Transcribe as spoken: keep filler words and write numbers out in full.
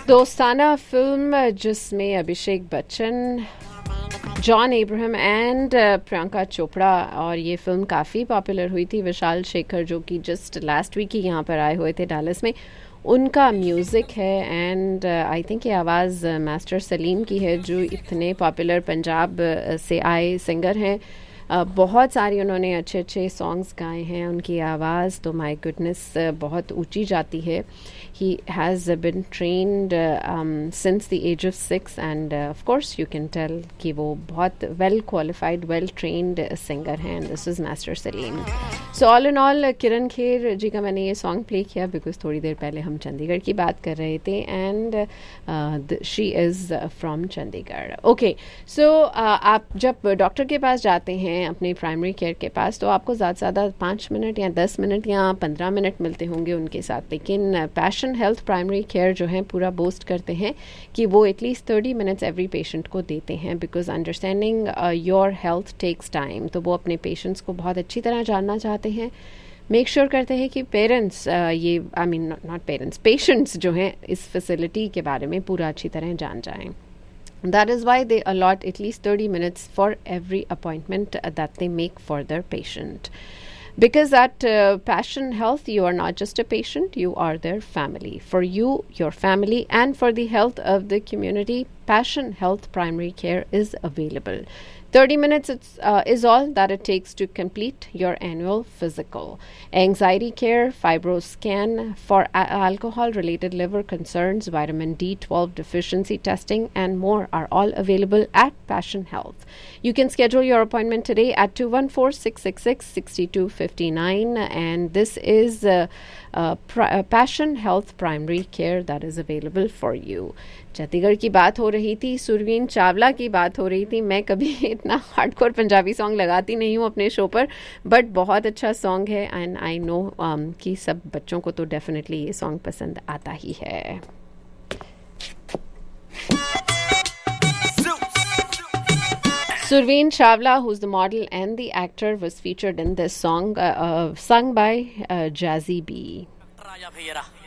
दोस्ताना फिल्म जिसमें Abhishek Bachchan, John Abraham and Priyanka Chopra, और ये फिल्म काफ़ी पॉपुलर हुई थी. विशाल शेखर जो कि जस्ट लास्ट वीक ही यहाँ पर आए हुए थे डालस में, उनका म्यूज़िक है. एंड आई थिंक ये आवाज़ मास्टर सलीम की है जो इतने पॉपुलर पंजाब uh, से आए सिंगर हैं. Uh, बहुत सारी उन्होंने अच्छे अच्छे सॉन्ग्स गाए हैं. उनकी आवाज़ तो माय गुडनेस uh, बहुत ऊंची जाती है. He has been trained since the age of six end of course you can tell कि वो बहुत well qualified well trained singer हैं. This is master Salim. So all in all किरण खेर जी का मैंने ये सॉन्ग प्ले किया बिकॉज थोड़ी देर पहले हम चंडीगढ़ की बात कर रहे थे and she is from Chandigarh. Okay, सो आप जब डॉक्टर के पास जाते हैं अपने प्राइमरी केयर के पास तो आपको ज़्यादा से ज़्यादा पाँच मिनट या दस मिनट या पंद्रह मिनट मिलते होंगे उनके साथ. लेकिन पैशन हेल्थ प्राइमरी केयर जो है पूरा बोस्ट करते हैं कि वो at least thirty minutes every patient को देते हैं because understanding your health takes time. तो वो अपने पेशेंट्स को बहुत अच्छी तरह जानना चाहते हैं. मेक श्योर sure करते हैं कि पेरेंट्स uh, ये I mean not parents patients जो हैं इस फैसिलिटी के बारे में पूरा अच्छी तरह जान जाएं. That is why they allot at least thirty minutes for every appointment uh, that they make for their patient. Because at uh, Passion Health, you are not just a patient, you are their family. For you, your family, and for the health of the community, Passion Health Primary Care is available. thirty minutes it's, uh, is all that it takes to complete your annual physical. Anxiety care, fibroscan for a- alcohol-related liver concerns, vitamin D twelve deficiency testing, and more are all available at Passion Health. You can schedule your appointment today at two one four, six six six, six two five nine, and this is uh, uh, pri- uh, Passion Health Primary Care that is available for you. Chandigarh की बात हो रही थी, सुरवीन चावला की बात हो रही थी. मैं कभी इतना हार्डकोर पंजाबी सॉन्ग लगाती नहीं हूँ अपने शो पर, बट बहुत अच्छा सॉन्ग है एंड आई नो कि सब बच्चों को तो डेफिनेटली ये सॉन्ग पसंद आता ही है. Surveen Chawla, who's the model and the actor, was featured in this song uh, uh, sung by uh, Jazzy B.